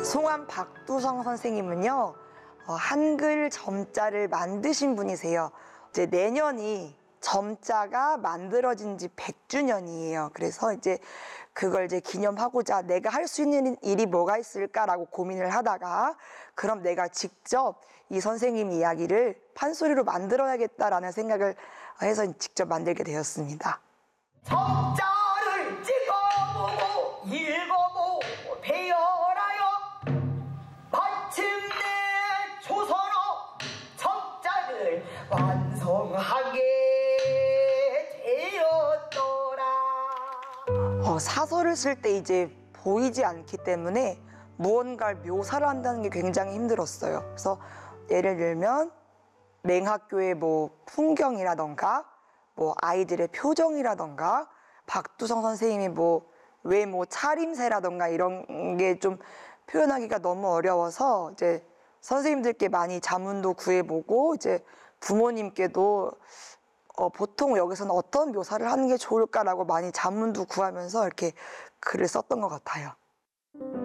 송암 박두성 선생님은요, 한글 점자를 만드신 분이세요. 이제 내년이 점자가 만들어진 지 100주년이에요. 그래서 이제 그걸 이제 기념하고자 내가 할 수 있는 일이 뭐가 있을까라고 고민을 하다가, 그럼 내가 직접 이 선생님 이야기를 판소리로 만들어야겠다라는 생각을 해서 직접 만들게 되었습니다. 점자를 찍어보고 읽어보고 배열하여 마침내 조선어 점자를 완성하게 되었더라. 사설을 쓸 때 이제 보이지 않기 때문에 무언가를 묘사를 한다는 게 굉장히 힘들었어요. 그래서 예를 들면 맹학교의 뭐 풍경이라던가 뭐 아이들의 표정이라던가 박두성 선생님이 뭐 외모 차림새라던가 이런 게 좀 표현하기가 너무 어려워서 이제 선생님들께 많이 자문도 구해보고 이제 부모님께도 보통 여기서는 어떤 묘사를 하는 게 좋을까라고 많이 자문도 구하면서 이렇게 글을 썼던 것 같아요.